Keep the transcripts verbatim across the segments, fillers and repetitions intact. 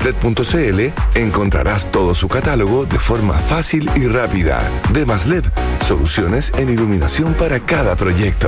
Demaslet punto cl encontrarás todo su catálogo de forma fácil y rápida. Demaslet, soluciones en iluminación para cada proyecto.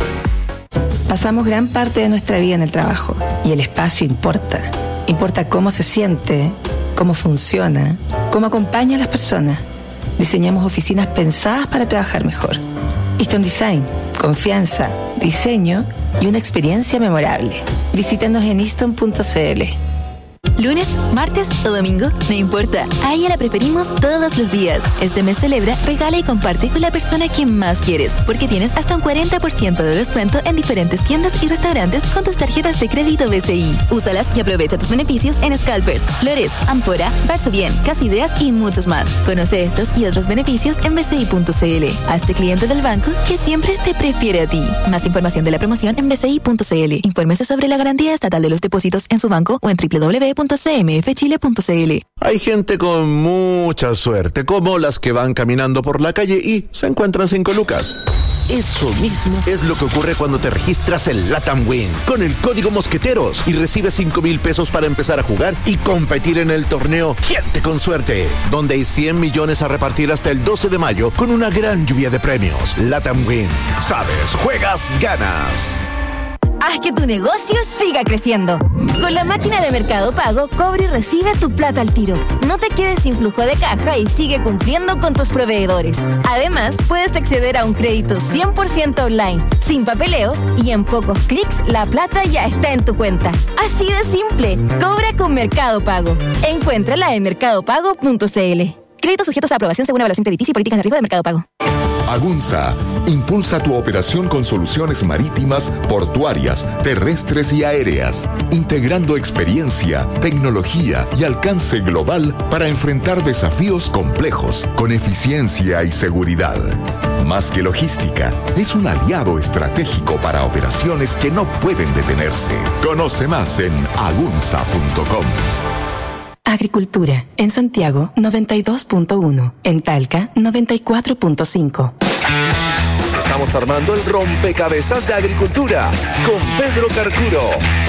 Pasamos gran parte de nuestra vida en el trabajo y el espacio importa. Importa cómo se siente, cómo funciona, cómo acompaña a las personas. Diseñamos oficinas pensadas para trabajar mejor. Easton Design, confianza, diseño y una experiencia memorable. Visítanos en easton punto cl. Lunes, martes o domingo, no importa. A ella la preferimos todos los días. Este mes celebra, regala y comparte con la persona que más quieres, porque tienes hasta un cuarenta por ciento de descuento en diferentes tiendas y restaurantes con tus tarjetas de crédito B C I. Úsalas y aprovecha tus beneficios en Scalpers, Flores, Ampora, Varsovien, Casa Ideas y muchos más. Conoce estos y otros beneficios en b c i punto cl. Hazte cliente del banco que siempre te prefiere a ti. Más información de la promoción en b c i punto cl. Infórmese sobre la garantía estatal de los depósitos en su banco o en w w w punto c m f chile punto cl. Hay gente con mucha suerte, como las que van caminando por la calle y se encuentran cinco lucas. Eso mismo es lo que ocurre cuando te registras en Latam Win con el código Mosqueteros y recibes cinco mil pesos para empezar a jugar y competir en el torneo Gente con Suerte, donde hay cien millones a repartir hasta el doce de mayo con una gran lluvia de premios. Latam Win. Sabes, juegas, ganas. Haz que tu negocio siga creciendo. Con la máquina de Mercado Pago, cobra y recibe tu plata al tiro. No te quedes sin flujo de caja y sigue cumpliendo con tus proveedores. Además, puedes acceder a un crédito cien por ciento online, sin papeleos, y en pocos clics la plata ya está en tu cuenta. Así de simple. Cobra con Mercado Pago. Encuéntrala en mercado pago punto cl. Créditos sujetos a aprobación según evaluación crediticia y políticas de riesgo de Mercado Pago. Agunza impulsa tu operación con soluciones marítimas, portuarias, terrestres y aéreas, integrando experiencia, tecnología y alcance global para enfrentar desafíos complejos con eficiencia y seguridad. Más que logística, es un aliado estratégico para operaciones que no pueden detenerse. Conoce más en agunza punto com. Agricultura. En Santiago, noventa y dos punto uno. En Talca, noventa y cuatro punto cinco. Estamos armando el rompecabezas de agricultura con Pedro Carcuro.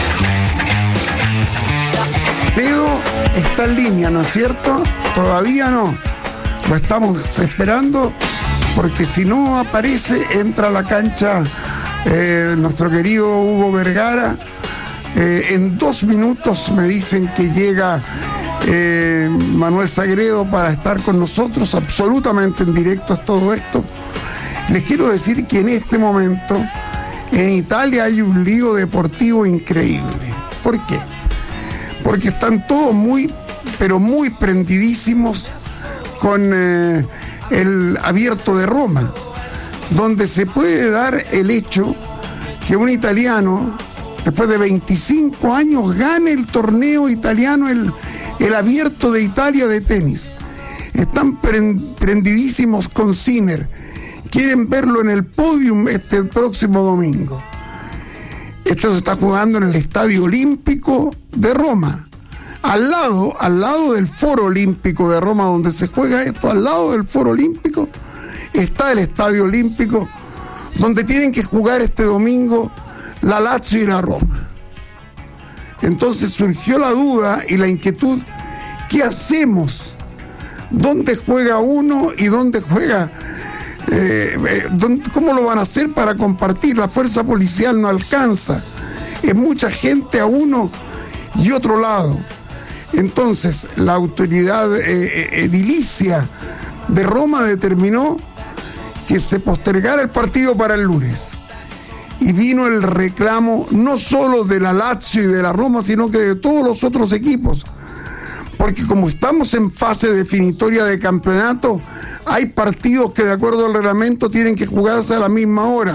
Pedro está en línea, ¿no es cierto? Todavía no. Lo estamos esperando porque si no aparece, entra a la cancha eh, nuestro querido Hugo Vergara. Eh, en dos minutos me dicen que llega Eh, Manuel Sagredo para estar con nosotros, absolutamente en directo es todo esto. Les quiero decir que en este momento en Italia hay un lío deportivo increíble. ¿Por qué? Porque están todos muy, pero muy prendidísimos con eh, el Abierto de Roma, donde se puede dar el hecho que un italiano, después de veinticinco años, gane el torneo italiano, el El Abierto de Italia de tenis. Están prendidísimos con Sinner. Quieren verlo en el podium este próximo domingo. Esto se está jugando en el Estadio Olímpico de Roma. Al lado, al lado del Foro Olímpico de Roma, donde se juega esto, al lado del Foro Olímpico, está el Estadio Olímpico, donde tienen que jugar este domingo la Lazio y la Roma. Entonces surgió la duda y la inquietud, ¿qué hacemos? ¿Dónde juega uno y dónde juega? Eh, eh, ¿dónde, ¿Cómo lo van a hacer para compartir? La fuerza policial no alcanza. Es mucha gente a uno y otro lado. Entonces la autoridad eh, edilicia de Roma determinó que se postergara el partido para el lunes. Y vino el reclamo no solo de la Lazio y de la Roma, sino que de todos los otros equipos. Porque como estamos en fase definitoria de campeonato, hay partidos que de acuerdo al reglamento tienen que jugarse a la misma hora.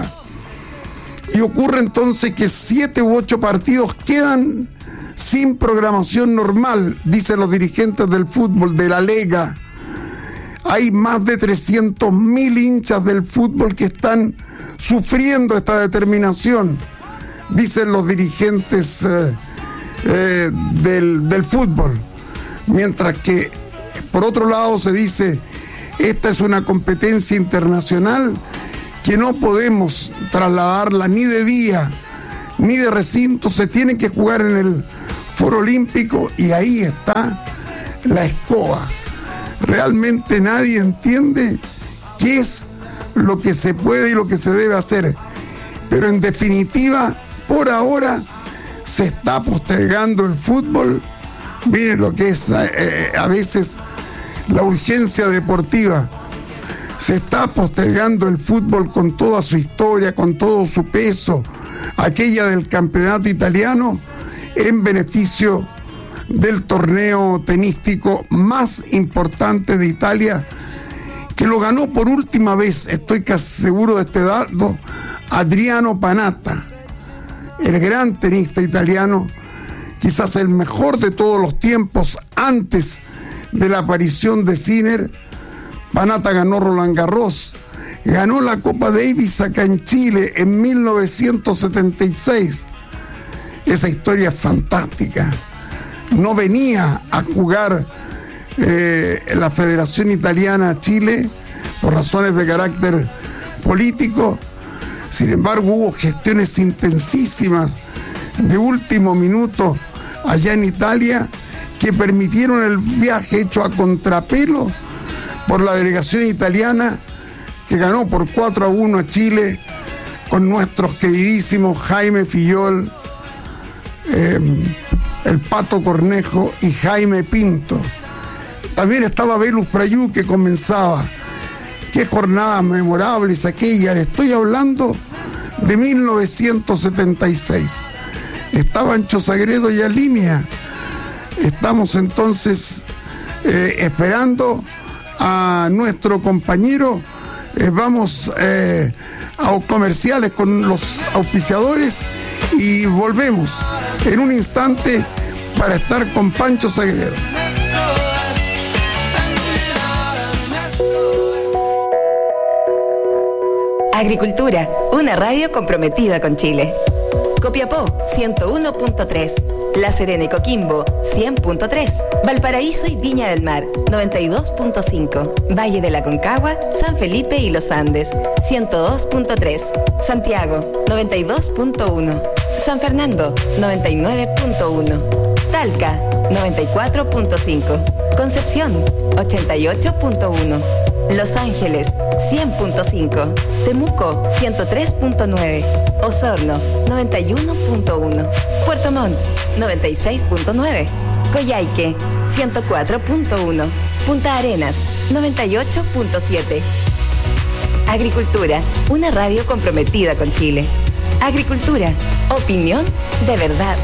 Y ocurre entonces que siete u ocho partidos quedan sin programación normal, dicen los dirigentes del fútbol, de la Lega. Hay más de trescientos mil hinchas del fútbol que están sufriendo esta determinación, dicen los dirigentes eh, eh, del, del fútbol. Mientras que, por otro lado, se dice, esta es una competencia internacional que no podemos trasladarla ni de día, ni de recinto, se tiene que jugar en el Foro Olímpico, y ahí está la escoba. Realmente nadie entiende qué es lo que se puede y lo que se debe hacer. Pero en definitiva, por ahora, se está postergando el fútbol. Miren lo que es eh, a veces la urgencia deportiva. Se está postergando el fútbol con toda su historia, con todo su peso, aquella del campeonato italiano, en beneficio del torneo tenístico más importante de Italia, que lo ganó por última vez, estoy casi seguro de este dato, Adriano Panatta, el gran tenista italiano, quizás el mejor de todos los tiempos antes de la aparición de Sinner. Panatta ganó Roland Garros, ganó la Copa Davis acá en Chile en mil novecientos setenta y seis. Esa historia es fantástica. No venía a jugar eh, la Federación Italiana Chile por razones de carácter político. Sin embargo, hubo gestiones intensísimas de último minuto allá en Italia que permitieron el viaje hecho a contrapelo por la delegación italiana, que ganó por cuatro a uno a Chile con nuestros queridísimos Jaime Fillol, eh, el Pato Cornejo y Jaime Pinto. También estaba Velus Prayú, que comenzaba. Qué jornadas memorables aquellas. Estoy hablando de mil novecientos setenta y seis. Estaba Ancho Sagredo y Línea. Estamos entonces eh, esperando a nuestro compañero. Eh, vamos eh, a comerciales con los auspiciadores y volvemos en un instante para estar con Pancho Sagredo. Agricultura, una radio comprometida con Chile. Copiapó, ciento uno punto tres. La Serena y Coquimbo, cien punto tres. Valparaíso y Viña del Mar, noventa y dos punto cinco. Valle de la Concagua, San Felipe y Los Andes, ciento dos punto tres. Santiago, noventa y dos punto uno. San Fernando, noventa y nueve punto uno. Talca, noventa y cuatro punto cinco. Concepción, ochenta y ocho punto uno. Los Ángeles, cien punto cinco. Temuco, ciento tres punto nueve. Osorno, noventa y uno punto uno. Puerto Montt, noventa y seis punto nueve. Coyhaique, ciento cuatro punto uno. Punta Arenas, noventa y ocho punto siete. Agricultura, una radio comprometida con Chile. Agricultura, opinión de verdad.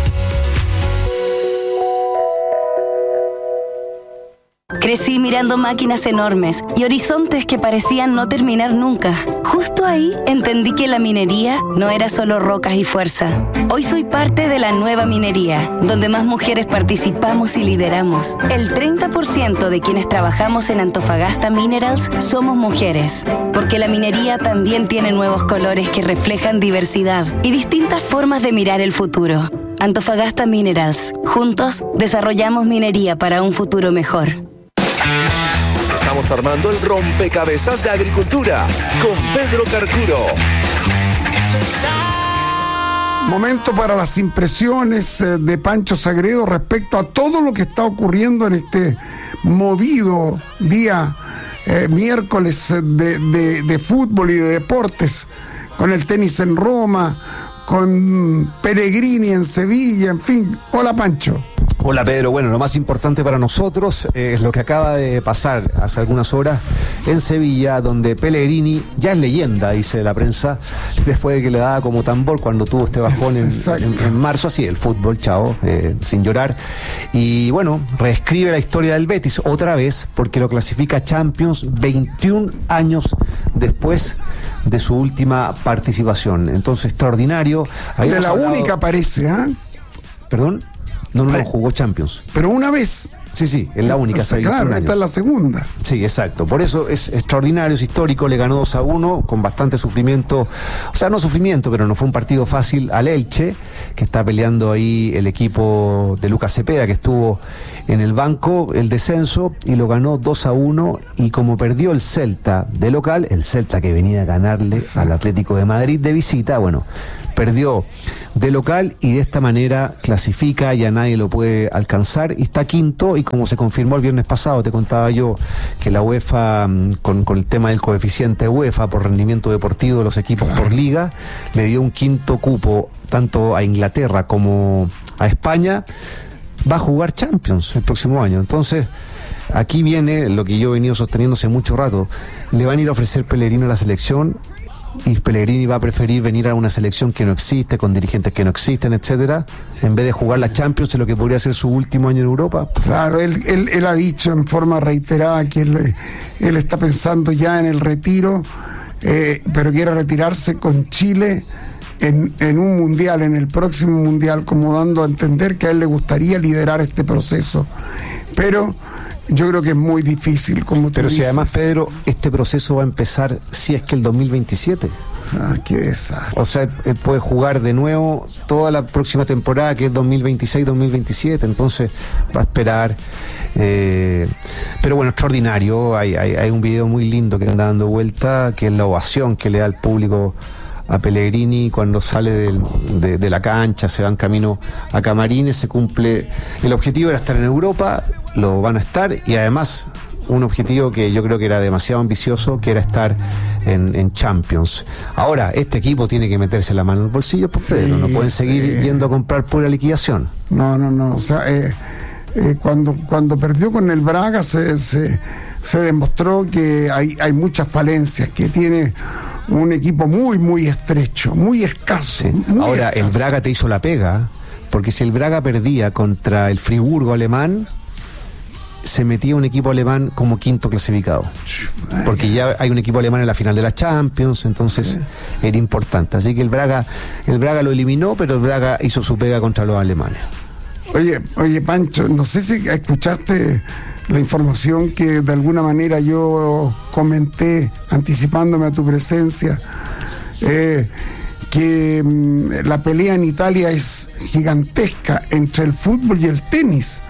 Crecí mirando máquinas enormes y horizontes que parecían no terminar nunca. Justo ahí entendí que la minería no era solo rocas y fuerza. Hoy soy parte de la nueva minería, donde más mujeres participamos y lideramos. El treinta por ciento de quienes trabajamos en Antofagasta Minerals somos mujeres, porque la minería también tiene nuevos colores que reflejan diversidad y distintas formas de mirar el futuro. Antofagasta Minerals. Juntos desarrollamos minería para un futuro mejor. Estamos armando el rompecabezas de agricultura con Pedro Carcuro. Momento para las impresiones de Pancho Sagredo respecto a todo lo que está ocurriendo en este movido día eh, miércoles de, de, de fútbol y de deportes, con el tenis en Roma, con Pellegrini en Sevilla, en fin. Hola, Pancho. Hola, Pedro. Bueno, lo más importante para nosotros es lo que acaba de pasar hace algunas horas en Sevilla, donde Pellegrini ya es leyenda, dice la prensa, después de que le daba como tambor cuando tuvo este bajón en, en, en marzo. Así, el fútbol, chao, eh, sin llorar. Y bueno, reescribe la historia del Betis otra vez, porque lo clasifica a Champions veintiún años después de su última participación. Entonces, extraordinario. De la hablado... única parece, ¿ah? ¿eh? ¿Perdón? No, no, no, jugó Champions. Pero una vez. Sí, sí, es la única. O sea, claro, esta es la segunda. Sí, exacto. Por eso es extraordinario, es histórico. Le ganó dos a uno con bastante sufrimiento. O sea, no sufrimiento, pero no fue un partido fácil al Elche, que está peleando ahí el equipo de Lucas Cepeda, que estuvo en el banco, el descenso, y lo ganó dos a uno. Y como perdió el Celta de local, el Celta que venía a ganarle exacto. al Atlético de Madrid de visita, bueno, perdió de local y de esta manera clasifica, ya nadie lo puede alcanzar y está quinto. Y como se confirmó el viernes pasado, te contaba yo que la UEFA, con, con el tema del coeficiente UEFA por rendimiento deportivo de los equipos por liga, le dio un quinto cupo tanto a Inglaterra como a España. Va a jugar Champions el próximo año. Entonces, aquí viene lo que yo he venido sosteniendo hace mucho rato. Le van a ir a ofrecer Pellegrino a la selección, y Pellegrini va a preferir venir a una selección que no existe, con dirigentes que no existen, etcétera, en vez de jugar la Champions en lo que podría ser su último año en Europa. Claro, él, él, él ha dicho en forma reiterada que él, él está pensando ya en el retiro, eh, pero quiere retirarse con Chile en, en un mundial, en el próximo mundial, como dando a entender que a él le gustaría liderar este proceso. Pero yo creo que es muy difícil, como tú Pero dices. si además, Pedro, este proceso va a empezar si es que el dos mil veintisiete. Ah, qué desastre. O sea, él puede jugar de nuevo toda la próxima temporada, que es dos mil veintiséis dos mil veintisiete, entonces va a esperar. Eh, pero bueno, extraordinario. Hay, hay, hay un video muy lindo que anda dando vuelta, que es la ovación que le da al público a Pellegrini cuando sale del, de, de la cancha, se va en camino a camarines, se cumple. El objetivo era estar en Europa, lo van a estar, y además un objetivo que yo creo que era demasiado ambicioso, que era estar en, en Champions. Ahora, este equipo tiene que meterse la mano en el bolsillo, pues, sí, Pedro, no pueden seguir sí. yendo a comprar pura liquidación. No, no, no, o sea, eh, eh, cuando, cuando perdió con el Braga se, se, se demostró que hay, hay muchas falencias, que tiene un equipo muy, muy estrecho, muy escaso. Sí. Muy Ahora, escaso. el Braga te hizo la pega, porque si el Braga perdía contra el Friburgo alemán, se metía un equipo alemán como quinto clasificado, porque ya hay un equipo alemán en la final de la Champions, entonces sí. era importante. Así que el Braga, el Braga lo eliminó, pero el Braga hizo su pega contra los alemanes. Oye, oye Pancho, no sé si escuchaste la información que de alguna manera yo comenté anticipándome a tu presencia, eh, que mmm, la pelea en Italia es gigantesca entre el fútbol y el tenis,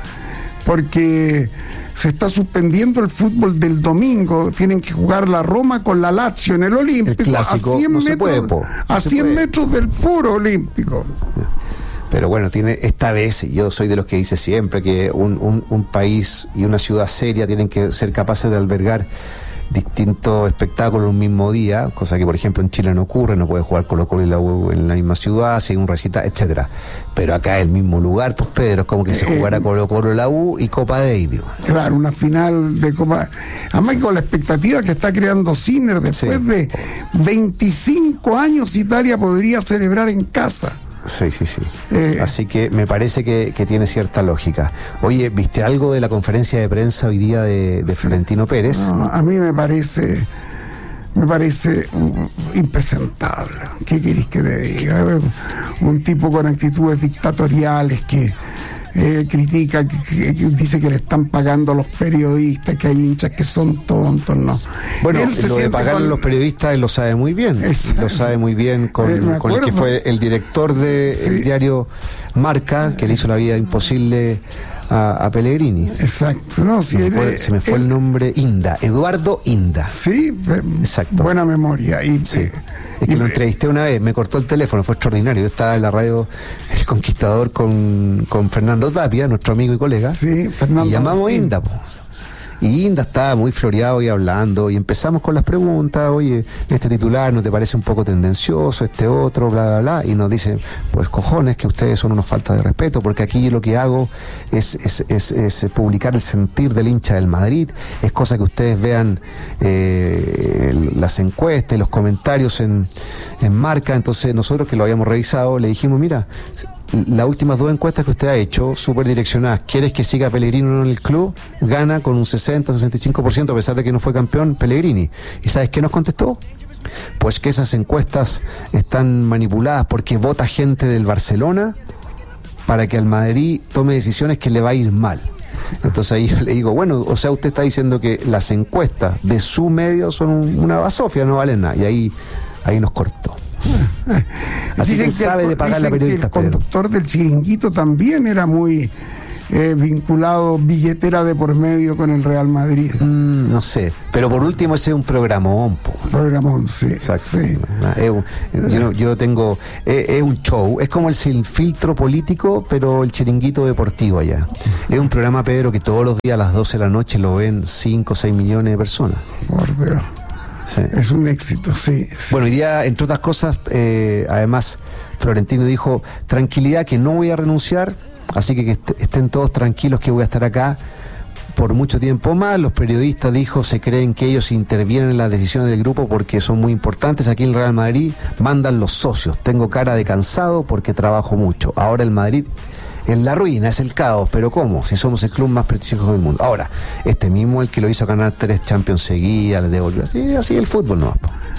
porque se está suspendiendo el fútbol del domingo, tienen que jugar la Roma con la Lazio en el Olímpico, el clásico, a cien, no metros, se puede, po, no a se cien puede. metros del Foro Olímpico. Pero bueno, tiene esta vez, yo soy de los que dice siempre que un, un, un país y una ciudad seria tienen que ser capaces de albergar distintos espectáculos en un mismo día, cosa que por ejemplo en Chile no ocurre, no puede jugar Colo-Colo y la U en la misma ciudad, si hay un recital, etcétera. Pero acá es el mismo lugar, pues Pedro, es como que se jugara Colo-Colo, la U y Copa Davis. Claro, una final de Copa. Además con la expectativa que está creando Sinner, después sí. de veinticinco años Italia podría celebrar en casa. Sí, sí, sí. Eh, Así que me parece que, que tiene cierta lógica. Oye, ¿viste algo de la conferencia de prensa hoy día de, de sí. Florentino Pérez? No, a mí me parece, me parece um, impresentable. ¿Qué querés que te diga? Un tipo con actitudes dictatoriales que eh, critica, que, que, que dice que le están pagando a los periodistas, que hay hinchas que son tontos, ¿no? Bueno, lo de pagar con... a los periodistas él lo sabe muy bien. Exacto. Lo sabe muy bien con, eh, con el que fue el director del sí. diario Marca, que le hizo la vida imposible a, a Pellegrini. Exacto. No, si no él, me fue, se me fue él, el nombre Inda, Eduardo Inda. Sí, exacto. Buena memoria. Y, sí. Es que y, lo entrevisté una vez, me cortó el teléfono, fue extraordinario. Yo estaba en la radio El Conquistador con, con Fernando Tapia, nuestro amigo y colega. Sí, Fernando. Y llamamos a Inda, po. Y Inda estaba muy floreado y hablando, y empezamos con las preguntas. Oye, este titular ¿no te parece un poco tendencioso? Este otro, bla, bla, bla. Y nos dice, pues cojones, que ustedes son unos faltas de respeto, porque aquí lo que hago es, es, es, es publicar el sentir del hincha del Madrid. Es cosa que ustedes vean eh, las encuestas, los comentarios en, en Marca. Entonces nosotros, que lo habíamos revisado, le dijimos, mira, las últimas dos encuestas que usted ha hecho, súper direccionadas, ¿quieres que siga Pellegrino en el club? Gana con un sesenta, sesenta y cinco por ciento, a pesar de que no fue campeón Pellegrini. ¿Y sabes qué nos contestó? Pues que esas encuestas están manipuladas porque vota gente del Barcelona para que al Madrid tome decisiones que le va a ir mal. Entonces ahí yo le digo, bueno, o sea, usted está diciendo que las encuestas de su medio son un, una basofia, no valen nada. Y ahí, ahí nos cortó. Así que él sabe de pagar la periodista. El conductor del Chiringuito también era muy eh, vinculado, billetera de por medio con el Real Madrid. Mm, no sé, pero por último ese es un programón. Po. Programón, sí. Exacto. Sí. Es un, yo, yo tengo, es, es un show, es como el Sin Filtro político, pero el Chiringuito deportivo allá. Es un programa, Pedro, que todos los días a las doce de la noche lo ven cinco o seis millones de personas. Por Dios. Sí. Es un éxito, sí, sí. Bueno, hoy día, entre otras cosas, eh, además, Florentino dijo, tranquilidad que no voy a renunciar, así que que est- estén todos tranquilos que voy a estar acá por mucho tiempo más. Los periodistas, dijo, se creen que ellos intervienen en las decisiones del grupo porque son muy importantes. Aquí en el Real Madrid mandan los socios. Tengo cara de cansado porque trabajo mucho. Ahora el Madrid es la ruina, es el caos, pero ¿cómo? Si somos el club más prestigioso del mundo. Ahora, este mismo el que lo hizo ganar tres Champions seguidas, le devolvió. Así, así el fútbol no.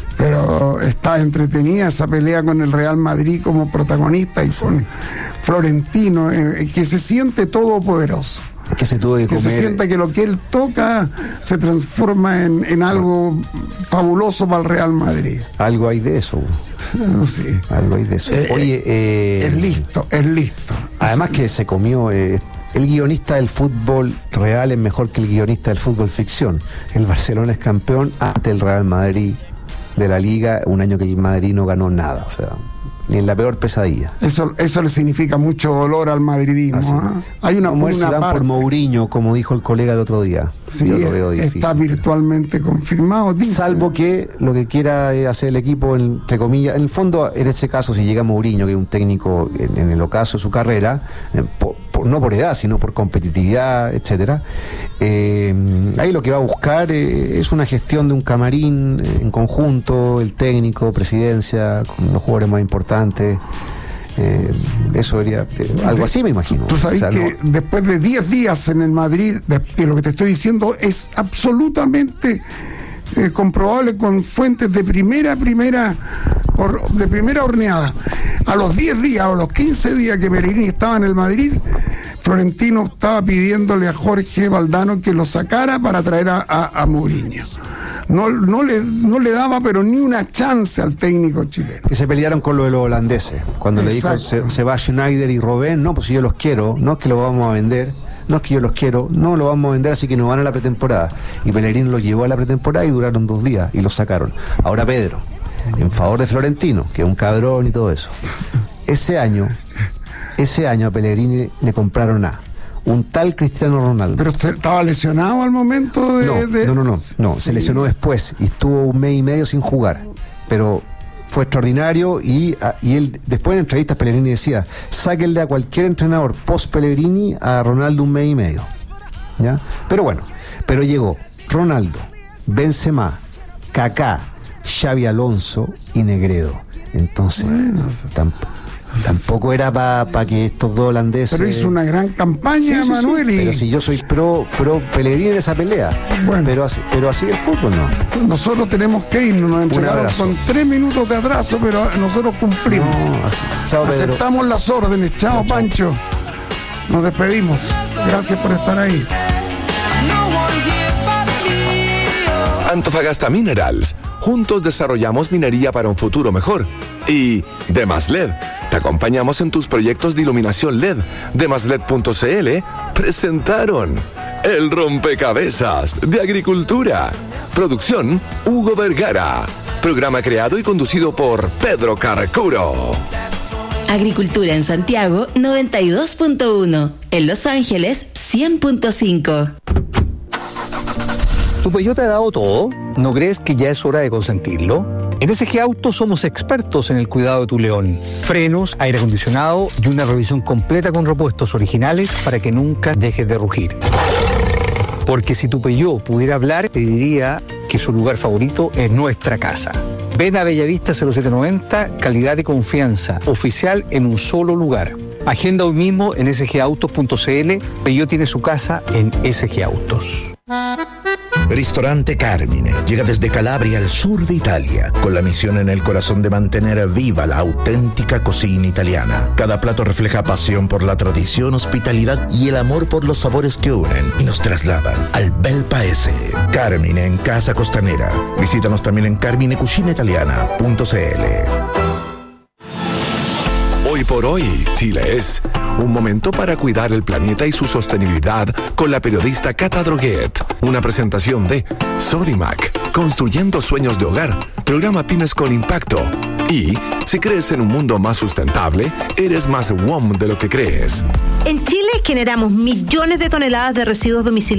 Pero está entretenida esa pelea con el Real Madrid como protagonista y con Florentino, eh, que se siente todopoderoso. Que se tuvo que, que comer. se sienta que lo que él toca se transforma en, en algo fabuloso para el Real Madrid. Algo hay de eso. No, sí. Algo hay de eso. Eh, Oye, eh, es listo, es listo. Además sí. que se comió. Eh, el guionista del fútbol real es mejor que el guionista del fútbol ficción. El Barcelona es campeón ante el Real Madrid de la Liga, un año que el Madrid no ganó nada. O sea, ni en la peor pesadilla. Eso, eso le significa mucho dolor al madridismo. ¿eh? Hay una, como una si van parte, por Mourinho, como dijo el colega el otro día. Sí, yo lo veo difícil. Está virtualmente confirmado. Dice. Salvo que lo que quiera hacer el equipo, entre comillas, en el fondo, en ese caso, si llega Mourinho, que es un técnico en, en el ocaso de su carrera, eh, por, por, no por edad, sino por competitividad, etcétera, eh, ahí lo que va a buscar eh, es una gestión de un camarín eh, en conjunto, el técnico, presidencia, con los jugadores más importantes. Eh, eso sería eh, algo así, me imagino. Tú sabes, o sea, que no... después de diez días en el Madrid, de, y lo que te estoy diciendo es absolutamente eh, comprobable con fuentes de primera, primera, or, de primera horneada. A los diez días o los quince días que Pellegrini estaba en el Madrid, Florentino estaba pidiéndole a Jorge Valdano que lo sacara para traer a, a, a Mourinho. No, no, le, no le daba pero ni una chance al técnico chileno. Que se pelearon con lo de los holandeses. Cuando Exacto. le dijo se, se va Schneider y Robben, no, pues si yo los quiero, no es que los vamos a vender, no es que yo los quiero, no lo vamos a vender, así que no van a la pretemporada. Y Pellegrini los llevó a la pretemporada y duraron dos días y los sacaron. Ahora Pedro, en favor de Florentino, que es un cabrón y todo eso, ese año, ese año a Pellegrini le compraron a un tal Cristiano Ronaldo. ¿Pero usted estaba lesionado al momento de...? No, de... no, no, no, no. Sí. Se lesionó después y estuvo un mes y medio sin jugar, pero fue extraordinario y, y él, después en entrevistas Pellegrini decía, sáquenle a cualquier entrenador post Pellegrini a Ronaldo un mes y medio, ¿ya? Pero bueno, pero llegó Ronaldo, Benzema, Kaká, Xavi Alonso y Negredo. Entonces, bueno, tampoco... Tampoco era para pa que estos dos holandeses... Pero hizo una gran campaña, sí, sí, Manuel. Sí, y... Pero si yo soy pro, pro Pellegrini en esa pelea. Bueno. Pero así, pero así el fútbol, ¿no? Nosotros tenemos que irnos, nos entregaron con tres minutos de atraso, pero nosotros cumplimos. No, así. Chao, Pedro. Aceptamos las órdenes. Chao, chao, Pancho. Nos despedimos. Gracias por estar ahí. Antofagasta Minerals. Juntos desarrollamos minería para un futuro mejor. Y Demaslet. Te acompañamos en tus proyectos de iluminación L E D. Demaslet punto c l presentaron El Rompecabezas de Agricultura. Producción Hugo Vergara. Programa creado y conducido por Pedro Carcuro. Agricultura en Santiago noventa y dos punto uno. En Los Ángeles cien punto cinco. ¿Tu Peugeot te ha dado todo? ¿No crees que ya es hora de consentirlo? En S G Autos somos expertos en el cuidado de tu León. Frenos, aire acondicionado y una revisión completa con repuestos originales para que nunca dejes de rugir. Porque si tu Peugeot pudiera hablar, te diría que su lugar favorito es nuestra casa. Ven a Bellavista cero siete noventa, calidad y confianza, oficial en un solo lugar. Agenda hoy mismo en s g autos punto c l. Peugeot tiene su casa en S G Autos. Ristorante Carmine llega desde Calabria al sur de Italia, con la misión en el corazón de mantener viva la auténtica cocina italiana. Cada plato refleja pasión por la tradición, hospitalidad y el amor por los sabores que unen y nos trasladan al bel paese. Carmine en Casa Costanera. Visítanos también en carmine cucina italiana punto c l. Hoy por hoy, Chile es un momento para cuidar el planeta y su sostenibilidad con la periodista Cata Droguet. Una presentación de Sodimac, construyendo sueños de hogar, programa Pymes con Impacto. Y si crees en un mundo más sustentable, eres más W O M de lo que crees. En Chile generamos millones de toneladas de residuos domiciliarios